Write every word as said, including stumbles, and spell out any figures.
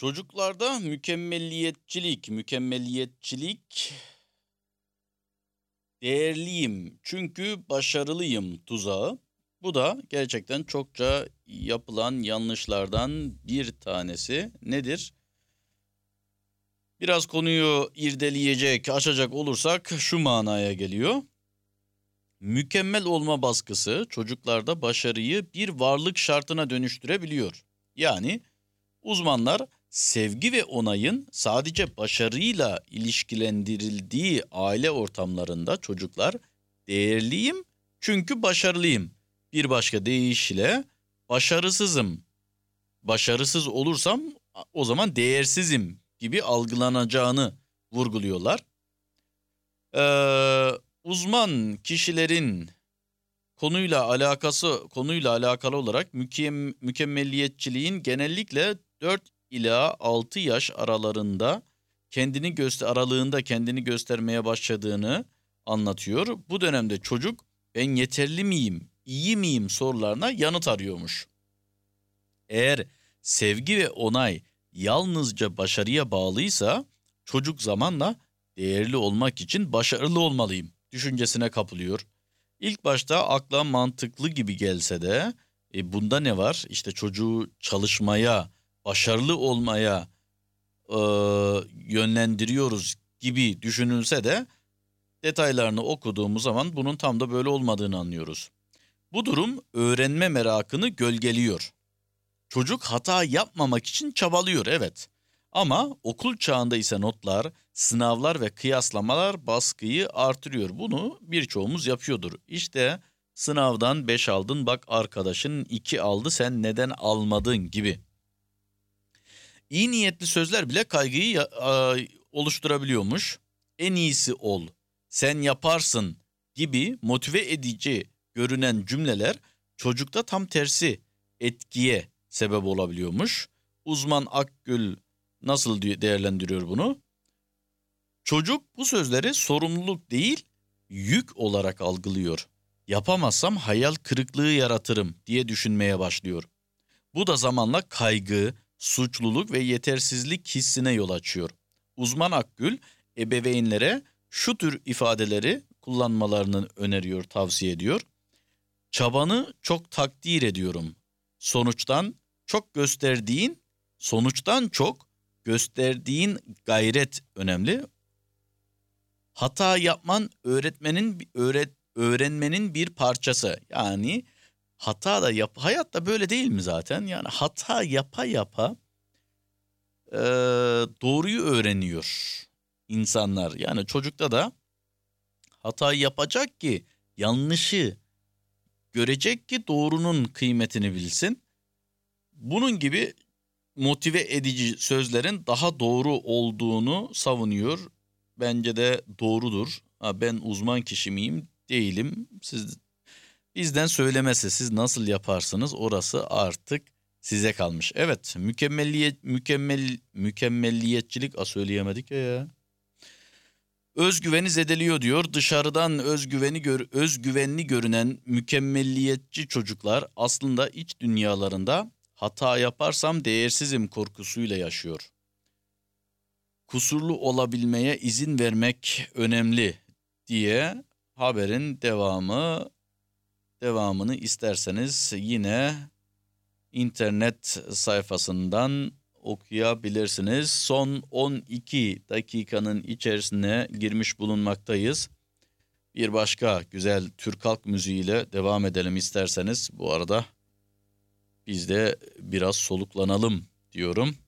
Çocuklarda mükemmeliyetçilik, mükemmeliyetçilik, değerliyim çünkü başarılıyım tuzağı. Bu da gerçekten çokça yapılan yanlışlardan bir tanesi. Nedir? Biraz konuyu irdeleyecek, açacak olursak şu manaya geliyor. Mükemmel olma baskısı çocuklarda başarıyı bir varlık şartına dönüştürebiliyor. Yani uzmanlar sevgi ve onayın sadece başarıyla ilişkilendirildiği aile ortamlarında çocuklar değerliyim çünkü başarılıyım. Bir başka deyişle başarısızım. Başarısız olursam o zaman değersizim gibi algılanacağını vurguluyorlar. Ee, uzman kişilerin konuyla alakası konuyla alakalı olarak mükem, mükemmeliyetçiliğin genellikle dört ila altı yaş aralarında kendini göster aralığında kendini göstermeye başladığını anlatıyor. Bu dönemde çocuk ben yeterli miyim, iyi miyim sorularına yanıt arıyormuş. Eğer sevgi ve onay yalnızca başarıya bağlıysa çocuk zamanla değerli olmak için başarılı olmalıyım düşüncesine kapılıyor. İlk başta akla mantıklı gibi gelse de e, bunda ne var? İşte çocuğu çalışmaya, başarılı olmaya e, yönlendiriyoruz gibi düşünülse de detaylarını okuduğumuz zaman bunun tam da böyle olmadığını anlıyoruz. Bu durum öğrenme merakını gölgeliyor. Çocuk hata yapmamak için çabalıyor, evet. Ama okul çağında ise notlar, sınavlar ve kıyaslamalar baskıyı artırıyor. Bunu birçoğumuz yapıyordur. İşte sınavdan beş aldın, bak arkadaşın iki aldı, sen neden almadın gibi. İyi niyetli sözler bile kaygıyı ya- a- oluşturabiliyormuş. En iyisi ol, sen yaparsın gibi motive edici görünen cümleler çocukta tam tersi etkiye sebep olabiliyormuş. Uzman Akgül nasıl diye- değerlendiriyor bunu? Çocuk bu sözleri sorumluluk değil, yük olarak algılıyor. Yapamazsam hayal kırıklığı yaratırım diye düşünmeye başlıyor. Bu da zamanla kaygı, suçluluk ve yetersizlik hissine yol açıyor. Uzman Akgül ebeveynlere şu tür ifadeleri kullanmalarını öneriyor, tavsiye ediyor. Çabanı çok takdir ediyorum. Sonuçtan çok gösterdiğin, sonuçtan çok gösterdiğin gayret önemli. Hata yapman öğretmenin öğret öğrenmenin bir parçası. Yani hata da yap, hayatta böyle değil mi zaten? Yani hata yapa yapa e, doğruyu öğreniyor insanlar. Yani çocukta da hatayı yapacak ki yanlışı görecek ki doğrunun kıymetini bilsin. Bunun gibi motive edici sözlerin daha doğru olduğunu savunuyor. Bence de doğrudur. Ha, ben uzman kişi miyim? Değilim. Siz bizden söylemesi, siz nasıl yaparsınız orası artık size kalmış. Evet, mükemmelliyet mükemmel mükemmelliyetçilik a söyleyemedik ya ya. Özgüveni zedeliyor diyor. Dışarıdan özgüveni gör, özgüvenli görünen mükemmelliyetçi çocuklar aslında iç dünyalarında hata yaparsam değersizim korkusuyla yaşıyor. Kusurlu olabilmeye izin vermek önemli diye haberin devamı devamını isterseniz yine internet sayfasından okuyabilirsiniz. Son on iki dakikanın içerisine girmiş bulunmaktayız. Bir başka güzel Türk halk müziğiyle devam edelim isterseniz. Bu arada biz de biraz soluklanalım diyorum.